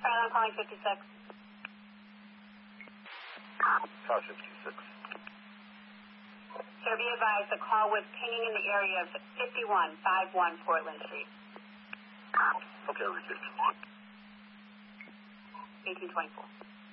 I'm calling 56. Car 56. Sir, be advised, the call was pinging in the area of 5151 Portland Street. Okay, repeat. 1824.